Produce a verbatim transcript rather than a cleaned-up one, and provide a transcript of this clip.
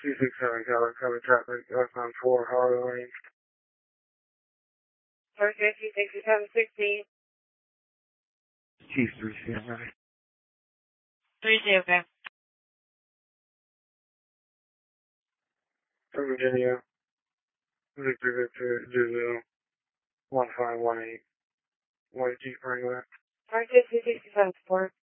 two six seven Tower, cover traffic, westbound four, Harley Lane. First two six seven sixteen. Chief three C, I'm ready. three C, okay. From Virginia, Victor Victor Zulu, one five one eight. What did you bring that? First two six seven four.